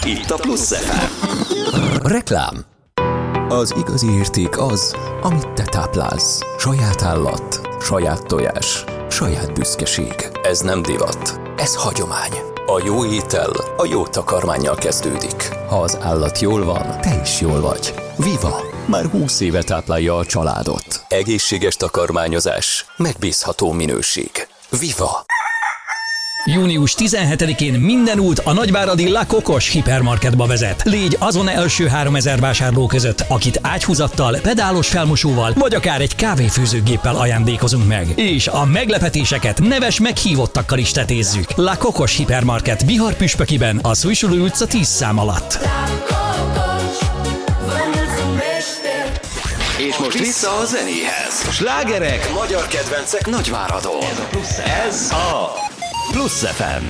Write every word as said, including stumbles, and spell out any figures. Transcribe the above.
itt a Plusz ef em. Reklám. Az igazi érték az, amit te táplálsz. Saját állat, saját tojás, saját büszkeség. Ez nem divat, ez hagyomány. A jó étel a jó takarmánnyal kezdődik. Ha az állat jól van, te is jól vagy. Viva! Már húsz éve táplálja a családot. Egészséges takarmányozás, megbízható minőség. Viva! június tizenhetedikén minden út a nagyváradi La Cocos hipermarketba vezet. Légy azon első háromezer vásárló között, akit ágyhúzattal, pedálos felmosóval, vagy akár egy kávéfőzőgéppel ajándékozunk meg. És a meglepetéseket neves meghívottakkal is tetézzük. La Cocos hipermarket Bihar püspökiben, a Szújsuló utca tíz szám alatt. És most vissza a zenéhez. Slágerek, magyar kedvencek Nagyváradon. Ez a Plusz ef em.